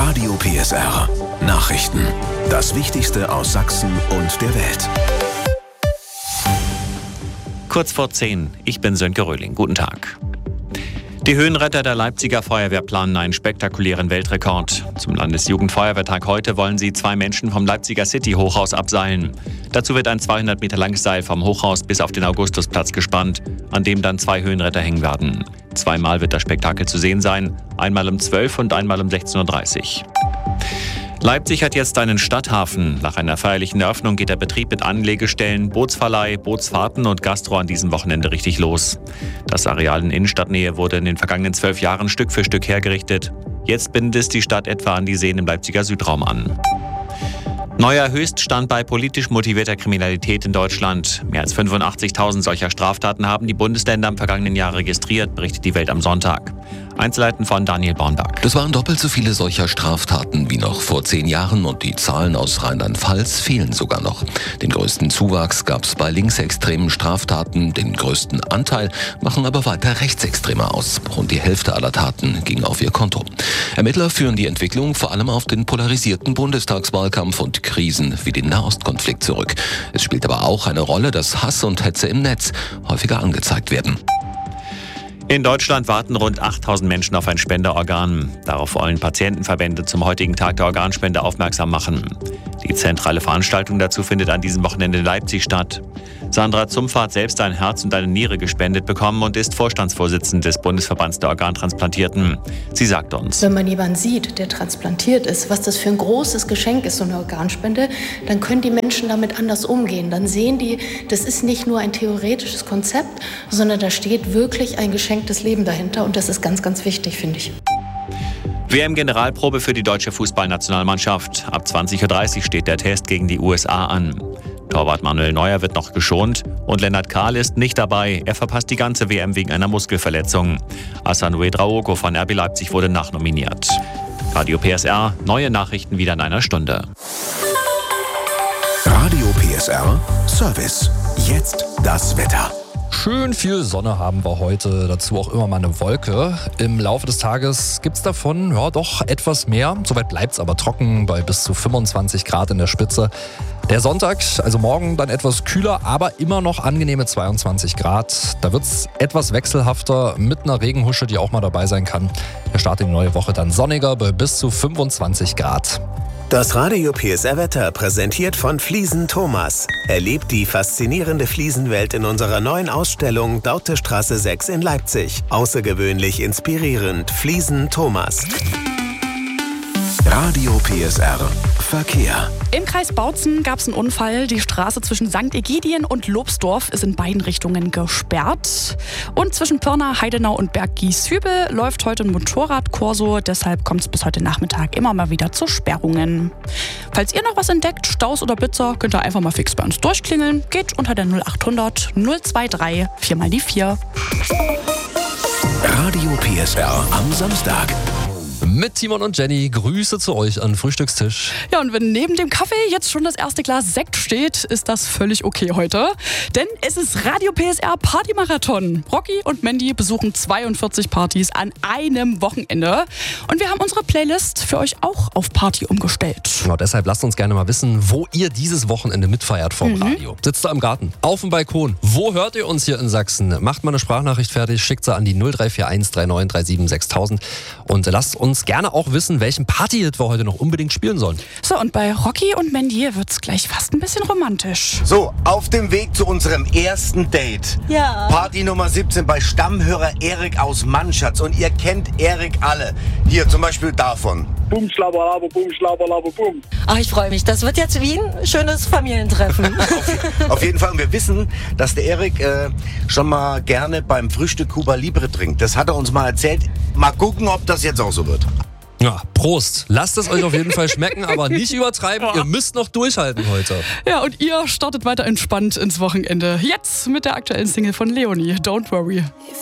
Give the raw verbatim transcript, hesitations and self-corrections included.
Radio P S R. Nachrichten. Das Wichtigste aus Sachsen und der Welt. Kurz vor zehn. Ich bin Sönke Röhling. Guten Tag. Die Höhenretter der Leipziger Feuerwehr planen einen spektakulären Weltrekord. Zum Landesjugendfeuerwehrtag heute wollen sie zwei Menschen vom Leipziger City-Hochhaus abseilen. Dazu wird ein zweihundert Meter langes Seil vom Hochhaus bis auf den Augustusplatz gespannt, an dem dann zwei Höhenretter hängen werden. Zweimal wird das Spektakel zu sehen sein, einmal um zwölf und einmal um sechzehn Uhr dreißig. Leipzig hat jetzt einen Stadthafen. Nach einer feierlichen Eröffnung geht der Betrieb mit Anlegestellen, Bootsverleih, Bootsfahrten und Gastro an diesem Wochenende richtig los. Das Areal in Innenstadtnähe wurde in den vergangenen zwölf Jahren Stück für Stück hergerichtet. Jetzt bindet es die Stadt etwa an die Seen im Leipziger Südraum an. Neuer Höchststand bei politisch motivierter Kriminalität in Deutschland. Mehr als fünfundachtzigtausend solcher Straftaten haben die Bundesländer im vergangenen Jahr registriert, berichtet die Welt am Sonntag. Einzelheiten von Daniel Bornberg. Das waren doppelt so viele solcher Straftaten wie noch vor zehn Jahren und die Zahlen aus Rheinland-Pfalz fehlen sogar noch. Den größten Zuwachs gab es bei linksextremen Straftaten, den größten Anteil machen aber weiter Rechtsextreme aus. Rund die Hälfte aller Taten ging auf ihr Konto. Ermittler führen die Entwicklung vor allem auf den polarisierten Bundestagswahlkampf und Krisen wie den Nahostkonflikt zurück. Es spielt aber auch eine Rolle, dass Hass und Hetze im Netz häufiger angezeigt werden. In Deutschland warten rund achttausend Menschen auf ein Spenderorgan. Darauf wollen Patientenverbände zum heutigen Tag der Organspende aufmerksam machen. Die zentrale Veranstaltung dazu findet an diesem Wochenende in Leipzig statt. Sandra Zumpf hat selbst ein Herz und eine Niere gespendet bekommen und ist Vorstandsvorsitzende des Bundesverbands der Organtransplantierten. Sie sagt uns: Wenn man jemanden sieht, der transplantiert ist, was das für ein großes Geschenk ist, so eine Organspende, dann können die Menschen damit anders umgehen. Dann sehen die, das ist nicht nur ein theoretisches Konzept, sondern da steht wirklich ein geschenktes Leben dahinter und das ist ganz, ganz wichtig, finde ich. W M-Generalprobe für die deutsche Fußballnationalmannschaft. Ab zwanzig Uhr dreißig steht der Test gegen die U S A an. Torwart Manuel Neuer wird noch geschont und Lennart Kahl ist nicht dabei. Er verpasst die ganze W M wegen einer Muskelverletzung. Hassan Ouedraogo von R B Leipzig wurde nachnominiert. Radio P S R, neue Nachrichten wieder in einer Stunde. Radio P S R Service. Jetzt das Wetter. Schön viel Sonne haben wir heute, dazu auch immer mal eine Wolke. Im Laufe des Tages gibt es davon ja doch etwas mehr. Soweit bleibt es aber trocken bei bis zu fünfundzwanzig Grad in der Spitze. Der Sonntag, also morgen, dann etwas kühler, aber immer noch angenehme zweiundzwanzig Grad. Da wird es etwas wechselhafter mit einer Regenhusche, die auch mal dabei sein kann. Der Start in die neue Woche dann sonniger bei bis zu fünfundzwanzig Grad. Das Radio P S R Wetter präsentiert von Fliesen Thomas. Erlebt die faszinierende Fliesenwelt in unserer neuen Ausstellung Dautestraße sechs in Leipzig. Außergewöhnlich inspirierend. Fliesen Thomas. Radio P S R Verkehr. Im Kreis Bautzen gab es einen Unfall. Die Straße zwischen Sankt Egidien und Lobsdorf ist in beiden Richtungen gesperrt. Und zwischen Pirna, Heidenau und Berg-Gieshübel läuft heute ein Motorradkorso. Deshalb kommt es bis heute Nachmittag immer mal wieder zu Sperrungen. Falls ihr noch was entdeckt, Staus oder Blitzer, könnt ihr einfach mal fix bei uns durchklingeln. Geht unter der null achthundert null drei drei vier mal die vier. Radio P S R am Samstag. Mit Timon und Jenny, Grüße zu euch an Frühstückstisch. Ja, und wenn neben dem Kaffee jetzt schon das erste Glas Sekt steht, ist das völlig okay heute. Denn es ist Radio P S R Partymarathon. Rocky und Mandy besuchen zweiundvierzig Partys an einem Wochenende. Und wir haben unsere Playlist für euch auch auf Party umgestellt. Genau, deshalb lasst uns gerne mal wissen, wo ihr dieses Wochenende mitfeiert vom Mhm. Radio. Sitzt ihr im Garten, auf dem Balkon? Wo hört ihr uns hier in Sachsen? Macht mal eine Sprachnachricht fertig, schickt sie an die null drei vier eins drei neun drei sieben sechstausend und lasst uns gerne auch wissen, welchen Party-Hit wir heute noch unbedingt spielen sollen. So, und bei Rocky und Mandy wird's gleich fast ein bisschen romantisch. So, auf dem Weg zu unserem ersten Date. Ja. Party Nummer siebzehn bei Stammhörer Erik aus Mannschatz. Und ihr kennt Erik alle. Hier zum Beispiel davon. Bum, schlabberlaber, bum, schlabberlaber, bum. Ach, ich freue mich. Das wird jetzt wie ein schönes Familientreffen. auf, auf jeden Fall. Und wir wissen, dass der Erik äh, schon mal gerne beim Frühstück Cuba Libre trinkt. Das hat er uns mal erzählt. Mal gucken, ob das jetzt auch so wird. Ja, Prost. Lasst es euch auf jeden Fall schmecken, aber nicht übertreiben. Ihr müsst noch durchhalten heute. Ja, und ihr startet weiter entspannt ins Wochenende. Jetzt mit der aktuellen Single von Leonie, Don't Worry.